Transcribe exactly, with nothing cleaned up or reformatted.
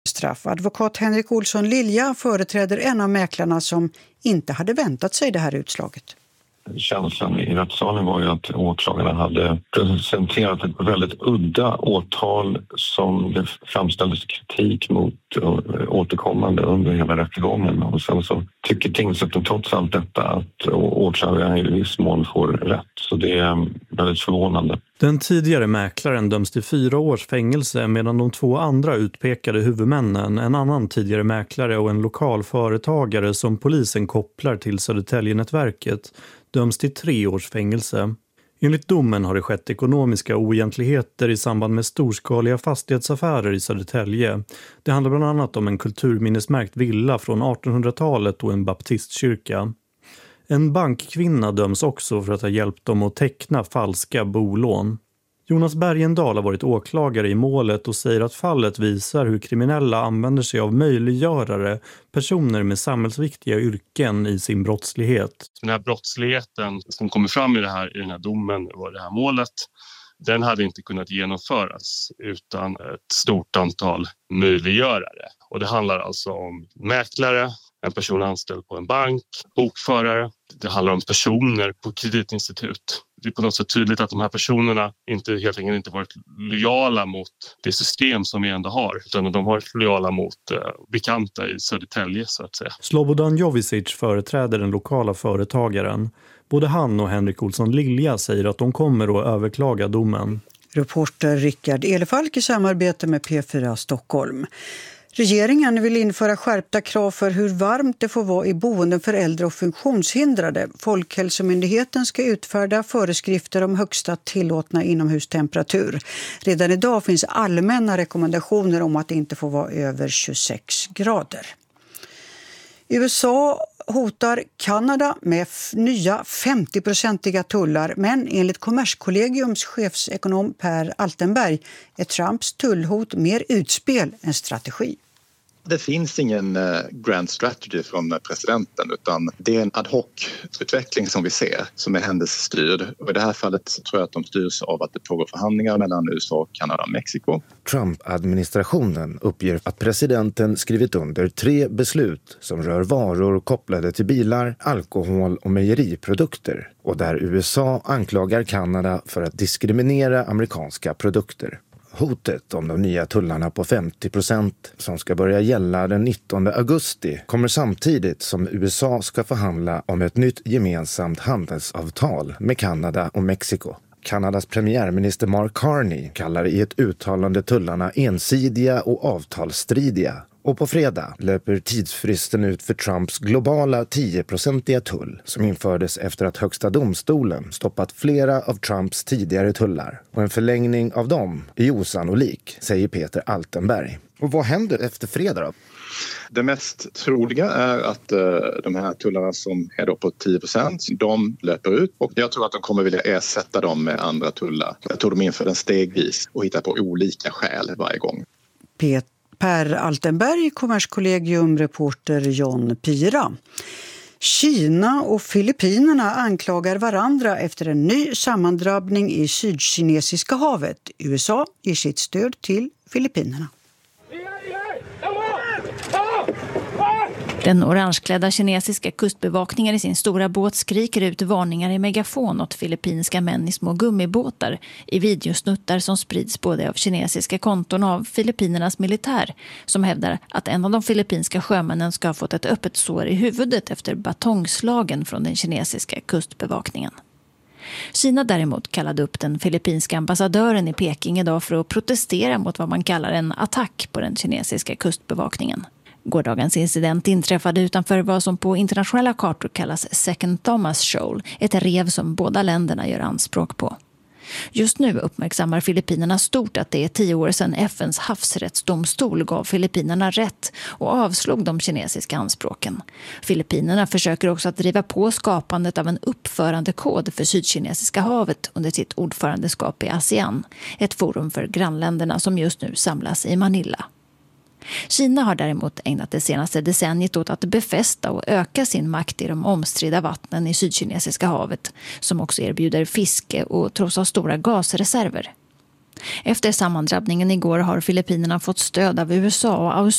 straff. Advokat Henrik Olsson Lilja företräder en av mäklarna som inte hade väntat sig det här utslaget. Känslan i rättssalen var ju att åklagarna hade presenterat ett väldigt udda åtal som det framställdes kritik mot återkommande under hela rättegången. Och sen så tycker tingsrätten trots allt detta att åklagaren i viss mån får rätt. Så det är väldigt förvånande. Den tidigare mäklaren döms till fyra års fängelse medan de två andra utpekade huvudmännen, en annan tidigare mäklare och en lokal företagare som polisen kopplar till Södertälje-nätverket, döms till tre års fängelse. Enligt domen har det skett ekonomiska oegentligheter i samband med storskaliga fastighetsaffärer i Södertälje. Det handlar bland annat om en kulturminnesmärkt villa från artonhundratalet och en baptistkyrka. En bankkvinna döms också för att ha hjälpt dem att teckna falska bolån. Jonas Bergendahl har varit åklagare i målet och säger att fallet visar hur kriminella använder sig av möjliggörare, personer med samhällsviktiga yrken i sin brottslighet. Den här brottsligheten som kommer fram i, det här, i den här domen och det här målet, den hade inte kunnat genomföras utan ett stort antal möjliggörare. Och det handlar alltså om mäklare, en person anställd på en bank, bokförare. Det handlar om personer på kreditinstitut. Det är på något sätt tydligt att de här personerna inte, helt enkelt inte varit lojala mot det system som vi ändå har. Utan de har varit lojala mot eh, bekanta i Södertälje så att säga. Slobodan Jovicic företräder den lokala företagaren. Både han och Henrik Olsson Lilja säger att de kommer att överklaga domen. Reporter Rickard Elefalk i samarbete med P fyra Stockholm. Regeringen vill införa skärpta krav för hur varmt det får vara i boenden för äldre och funktionshindrade. Folkhälsomyndigheten ska utfärda föreskrifter om högsta tillåtna inomhustemperatur. Redan idag finns allmänna rekommendationer om att det inte får vara över tjugosex grader. U S A hotar Kanada med f- nya femtio-procentiga tullar, men enligt Kommerskollegiums chefsekonom Per Altenberg är Trumps tullhot mer utspel än strategi. Det finns ingen grand strategy från presidenten utan det är en ad hoc-utveckling som vi ser som är händelsestyrd. Och i det här fallet tror jag att de styrs av att det pågår förhandlingar mellan U S A, Kanada och Mexiko. Trump-administrationen uppger att presidenten skrivit under tre beslut som rör varor kopplade till bilar, alkohol och mejeriprodukter och där U S A anklagar Kanada för att diskriminera amerikanska produkter. Hotet om de nya tullarna på femtio procent som ska börja gälla den nittonde augusti kommer samtidigt som U S A ska förhandla om ett nytt gemensamt handelsavtal med Kanada och Mexiko. Kanadas premiärminister Mark Carney kallar i ett uttalande tullarna ensidiga och avtalsstridiga. Och på fredag löper tidsfristen ut för Trumps globala tio-procentiga tull som infördes efter att högsta domstolen stoppat flera av Trumps tidigare tullar. Och en förlängning av dem är osannolik, säger Peter Altenberg. Och vad händer efter fredag då? Det mest troliga är att uh, de här tullarna som är då på tio procent, de löper ut och jag tror att de kommer vilja ersätta dem med andra tullar. Jag tror de inför den stegvis och hittar på olika skäl varje gång. Peter Per Altenberg, Kommerskollegium, reporter John Pira. Kina och Filippinerna anklagar varandra efter en ny sammandrabbning i Sydkinesiska havet. U S A ger sitt stöd till Filippinerna. Den orangeklädda kinesiska kustbevakningen i sin stora båt skriker ut varningar i megafon åt filippinska män i små gummibåtar i videosnuttar som sprids både av kinesiska konton och av Filippinernas militär som hävdar att en av de filippinska sjömännen ska ha fått ett öppet sår i huvudet efter batongslagen från den kinesiska kustbevakningen. Kina däremot kallade upp den filippinska ambassadören i Peking idag för att protestera mot vad man kallar en attack på den kinesiska kustbevakningen. Gårdagens incident inträffade utanför vad som på internationella kartor kallas Second Thomas Shoal, ett rev som båda länderna gör anspråk på. Just nu uppmärksammar Filippinerna stort att det är tio år sedan F N:s havsrättsdomstol gav Filippinerna rätt och avslog de kinesiska anspråken. Filippinerna försöker också att driva på skapandet av en uppförandekod för Sydkinesiska havet under sitt ordförandeskap i ASEAN, ett forum för grannländerna som just nu samlas i Manila. Kina har däremot ägnat det senaste decenniet åt att befästa och öka sin makt i de omstridda vattnen i Sydkinesiska havet, som också erbjuder fiske och tros ha stora gasreserver. Efter sammandrabbningen igår har Filippinerna fått stöd av U S A och Australien